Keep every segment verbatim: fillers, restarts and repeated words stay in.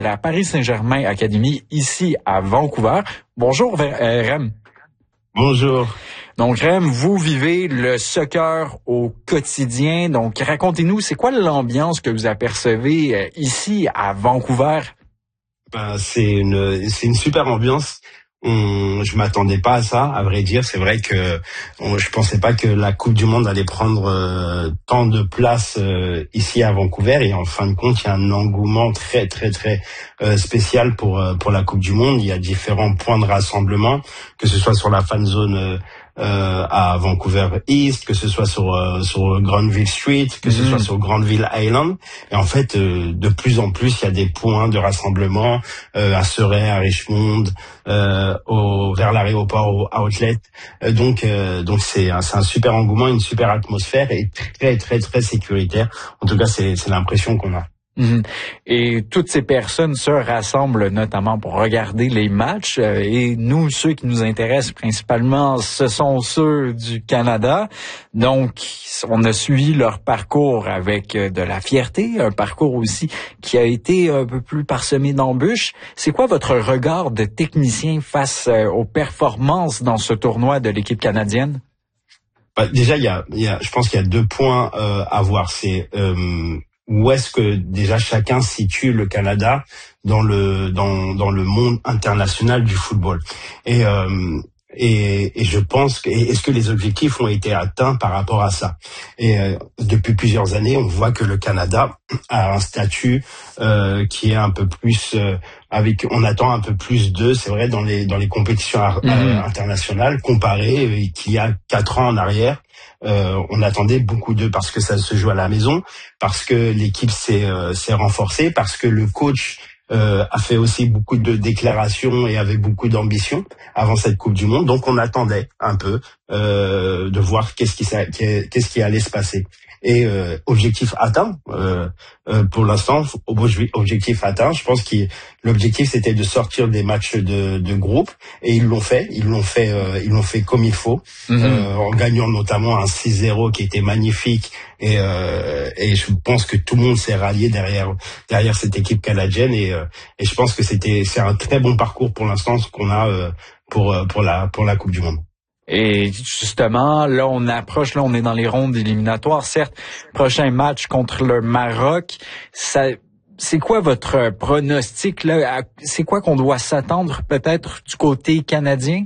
la Paris Saint-Germain Academy ici à Vancouver. Bonjour euh, Rem. Bonjour. Donc Rem, vous vivez le soccer au quotidien. Donc racontez-nous, c'est quoi l'ambiance que vous apercevez euh, ici à Vancouver? Ben, c'est une c'est une super ambiance. On, je m'attendais pas à ça, à vrai dire. C'est vrai que on, je pensais pas que la Coupe du Monde allait prendre euh, tant de place euh, ici à Vancouver. Et en fin de compte, il y a un engouement très très très euh, spécial pour euh, pour la Coupe du Monde. Il y a différents points de rassemblement, que ce soit sur la fan zone euh, euh, à Vancouver East, que ce soit sur euh, sur Granville Street, que ce Mmh. soit sur Granville Island. Et en fait, euh, de plus en plus, il y a des points de rassemblement euh, à Surrey, à Richmond, euh, au, vers l'aéroport, au outlet. Euh, donc, euh, donc c'est un, c'est un super engouement, une super atmosphère et très très très sécuritaire. En tout cas, c'est c'est l'impression qu'on a. Mmh. Et toutes ces personnes se rassemblent notamment pour regarder les matchs. Et nous, ceux qui nous intéressent principalement, ce sont ceux du Canada. Donc, on a suivi leur parcours avec de la fierté, un parcours aussi qui a été un peu plus parsemé d'embûches. C'est quoi votre regard de technicien face aux performances dans ce tournoi de l'équipe canadienne? Bah, déjà, il y a, il y a, je pense qu'il y a deux points euh, à voir. C'est euh, où est-ce que déjà chacun situe le Canada dans le dans dans le monde international du football. Et euh, et, et je pense que est-ce que les objectifs ont été atteints par rapport à ça. Et euh, depuis plusieurs années, on voit que le Canada a un statut euh, qui est un peu plus euh, avec on attend un peu plus d'eux, c'est vrai, dans les dans les compétitions euh, mmh. internationales comparé euh, qu'il y a quatre ans en arrière. Euh, on attendait beaucoup d'eux parce que ça se joue à la maison, parce que l'équipe s'est euh, s'est renforcée, parce que le coach euh, a fait aussi beaucoup de déclarations et avait beaucoup d'ambition avant cette Coupe du Monde. Donc on attendait un peu euh, de voir qu'est-ce qui qu'est-ce qui allait se passer. Et euh, objectif atteint euh, euh, pour l'instant, objectif atteint. Je pense que l'objectif c'était de sortir des matchs de, de groupe et ils l'ont fait. Ils l'ont fait. Euh, ils l'ont fait comme il faut, mm-hmm. euh, en gagnant notamment un six zéro qui était magnifique. Et, euh, et je pense que tout le monde s'est rallié derrière derrière cette équipe canadienne. Et, euh, et je pense que c'était c'est un très bon parcours pour l'instant ce qu'on a euh, pour pour la pour la Coupe du Monde. Et justement, là, on approche, là, on est dans les rondes éliminatoires. Certes, prochain match contre le Maroc. Ça, c'est quoi votre pronostic, là? C'est quoi qu'on doit s'attendre, peut-être, du côté canadien?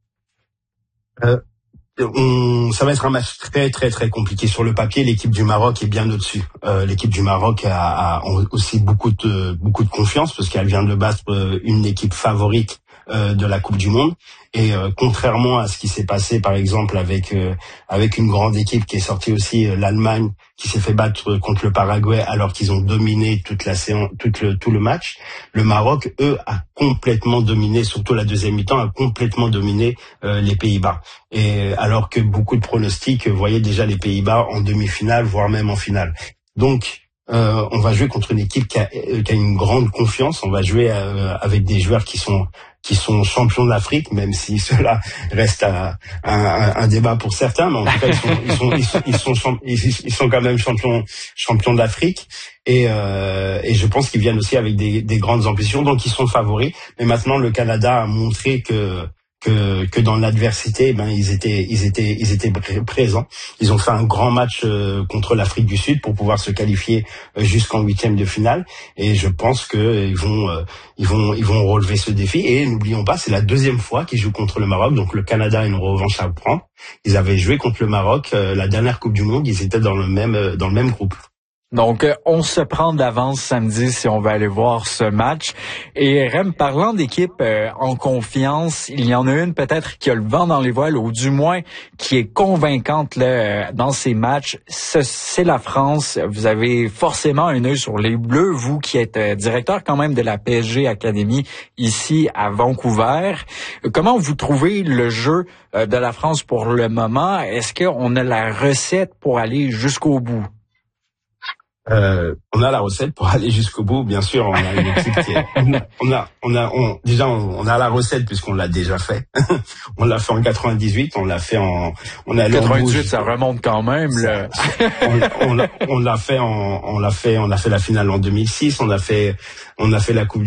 Euh, on, ça va être un match très, très, très compliqué. Sur le papier, l'équipe du Maroc est bien au-dessus. Euh, l'équipe du Maroc a, a aussi beaucoup de, beaucoup de confiance parce qu'elle vient de battre une équipe favorite Euh, de la Coupe du Monde et euh, contrairement à ce qui s'est passé par exemple avec euh, avec une grande équipe qui est sortie aussi euh, l'Allemagne qui s'est fait battre contre le Paraguay alors qu'ils ont dominé toute la séance tout le tout le match, le Maroc eux a complètement dominé, surtout la deuxième mi-temps a complètement dominé euh, les Pays-Bas, et alors que beaucoup de pronostics voyaient déjà les Pays-Bas en demi-finale voire même en finale. Donc Euh, on va jouer contre une équipe qui a, qui a une grande confiance. On va jouer euh, avec des joueurs qui sont qui sont champions d'Afrique, même si cela reste à, à, à un débat pour certains. Mais en tout cas, ils sont ils sont ils sont ils sont, champ- ils sont quand même champions champions d'Afrique. Et, euh, et je pense qu'ils viennent aussi avec des, des grandes ambitions, donc ils sont favoris. Mais maintenant, le Canada a montré que que que dans l'adversité, ben ils étaient ils étaient ils étaient présents. Ils ont fait un grand match euh, contre l'Afrique du Sud pour pouvoir se qualifier euh, jusqu'en huitième de finale. Et je pense que ils vont euh, ils vont ils vont relever ce défi. Et n'oublions pas, c'est la deuxième fois qu'ils jouent contre le Maroc. Donc le Canada a une revanche à prendre. Ils avaient joué contre le Maroc euh, la dernière Coupe du Monde. Ils étaient dans le même euh, dans le même groupe. Donc, on se prend d'avance samedi si on va aller voir ce match. Et Rem, parlant d'équipe euh, en confiance, il y en a une peut-être qui a le vent dans les voiles, ou du moins qui est convaincante là, dans ces matchs. Ce, c'est la France. Vous avez forcément un œil sur les Bleus, vous qui êtes euh, directeur quand même de la P S G Academy ici à Vancouver. Comment vous trouvez le jeu euh, de la France pour le moment? Est-ce qu'on a la recette pour aller jusqu'au bout? Euh, on a la recette pour aller jusqu'au bout, bien sûr. On a une équipe qui est, on a, on a, on a on, déjà on, on a la recette puisqu'on l'a déjà fait. On l'a fait en quatre-vingt-dix-huit, on l'a fait en, on a quatre-vingt-dix-huit, ça remonte quand même. Là. on, on, l'a, on l'a fait en, on l'a fait, on a fait la finale en deux mille six, on a fait, on a fait la Coupe